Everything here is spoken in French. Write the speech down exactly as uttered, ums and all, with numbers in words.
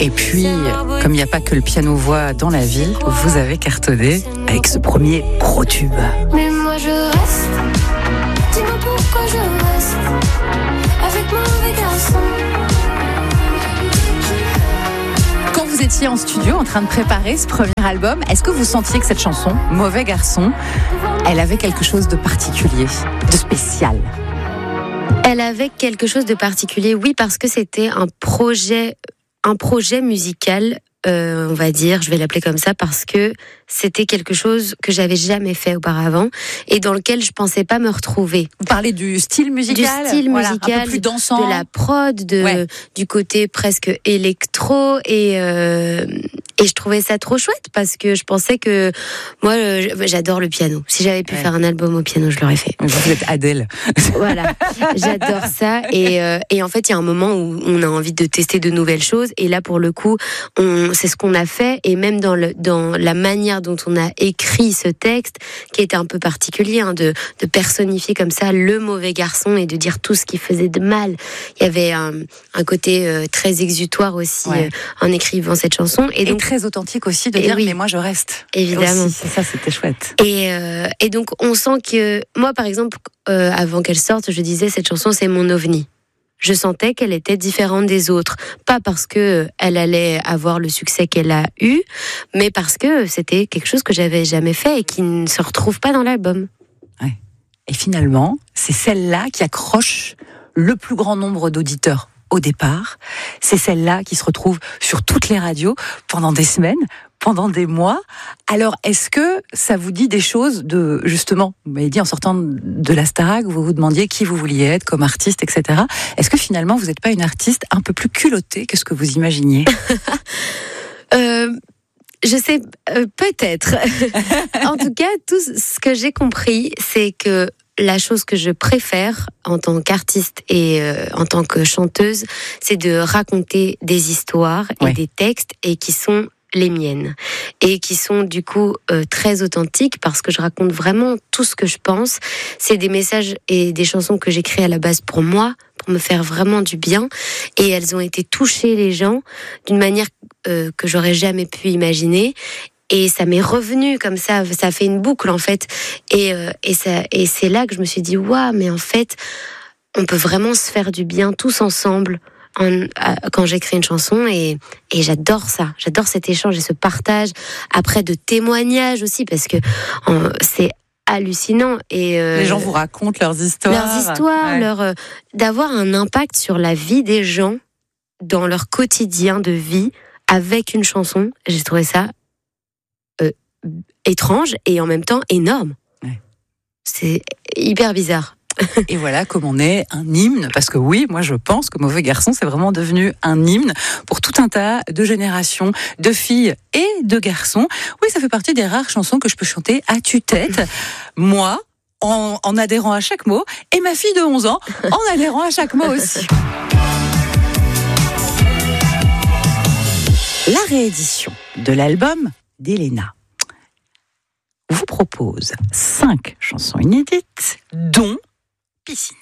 Et puis, comme il n'y a pas que le piano-voix dans la vie, vous avez cartonné avec ce premier gros tube. Mais moi je reste, dis-moi pourquoi je reste avec mon mauvais garçon. Quand vous étiez en studio en train de préparer ce premier album, est-ce que vous sentiez que cette chanson, Mauvais garçon, elle avait quelque chose de particulier, de spécial ? Elle avait quelque chose de particulier, oui, parce que c'était un projet, un projet musical, euh, on va dire, je vais l'appeler comme ça, parce que c'était quelque chose que j'avais jamais fait auparavant et dans lequel je pensais pas me retrouver. Vous parlez du style musical, du style voilà, musical, un peu plus dansant, de la prod, de ouais. du côté presque électro et euh, et je trouvais ça trop chouette parce que je pensais que moi j'adore le piano. Si j'avais pu ouais. faire un album au piano, je l'aurais fait. Vous êtes Adèle. Voilà, j'adore ça et euh, et en fait il y a un moment où on a envie de tester de nouvelles choses et là pour le coup on c'est ce qu'on a fait et même dans le dans la manière dont on a écrit ce texte qui était un peu particulier hein, de de personnifier comme ça le mauvais garçon et de dire tout ce qui faisait de mal. Il y avait un, un côté euh, très exutoire aussi ouais. euh, en écrivant cette chanson et donc et très authentique aussi de dire oui, mais moi je reste. Évidemment. Aussi, ça c'était chouette. Et euh, et donc on sent que moi par exemple euh, avant qu'elle sorte, je disais cette chanson c'est mon ovni. Je sentais qu'elle était différente des autres, pas parce que elle allait avoir le succès qu'elle a eu, mais parce que c'était quelque chose que j'avais jamais fait et qui ne se retrouve pas dans l'album. Ouais. Et finalement, c'est celle-là qui accroche le plus grand nombre d'auditeurs au départ. C'est celle-là qui se retrouve sur toutes les radios pendant des semaines, pendant des mois. Alors, est-ce que ça vous dit des choses de, justement, vous m'avez dit en sortant de la Starac, vous vous demandiez qui vous vouliez être comme artiste, et cetera. Est-ce que finalement, vous n'êtes pas une artiste un peu plus culottée que ce que vous imaginiez ? euh... Je sais, euh, peut-être. En tout cas, tout ce que j'ai compris, c'est que la chose que je préfère en tant qu'artiste et euh, en tant que chanteuse, c'est de raconter des histoires et ouais. des textes et qui sont les miennes et qui sont du coup euh, très authentiques parce que je raconte vraiment tout ce que je pense. C'est des messages et des chansons que j'écris à la base pour moi, pour me faire vraiment du bien et elles ont été touchées les gens d'une manière euh, que j'aurais jamais pu imaginer. Et ça m'est revenu comme ça, ça fait une boucle en fait. Et, euh, et, ça, et c'est là que je me suis dit, waouh, mais en fait, on peut vraiment se faire du bien tous ensemble en, à, quand j'écris une chanson. Et, et j'adore ça, j'adore cet échange et ce partage. Après, de témoignages aussi, parce que en, c'est hallucinant. Et, euh, les gens vous racontent leurs histoires. Leurs histoires, ouais. leur, euh, d'avoir un impact sur la vie des gens, dans leur quotidien de vie, avec une chanson. J'ai trouvé ça Euh, étrange et en même temps énorme. Ouais. C'est hyper bizarre. Et voilà comme on est un hymne, parce que oui, moi je pense que Mauvais garçon, c'est vraiment devenu un hymne pour tout un tas de générations de filles et de garçons. Oui, ça fait partie des rares chansons que je peux chanter à tue-tête. Moi, en, en adhérant à chaque mot, et ma fille de onze ans, en adhérant à chaque mot aussi. La réédition de l'album d'Elena vous propose cinq chansons inédites, dont Piscine.